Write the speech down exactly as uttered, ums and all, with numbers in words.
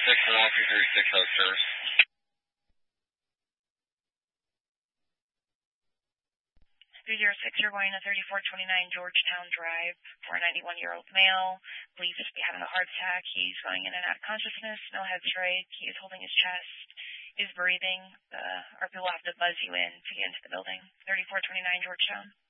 six one, three three six oh service. three zero six, you're going to thirty-four twenty-nine Georgetown Drive for a ninety-one-year-old male. Believes to be having a heart attack. He's going in and out of consciousness, no head straight. He is holding his chest, is breathing. Uh, our people will have to buzz you in to get into the building. thirty-four twenty-nine Georgetown.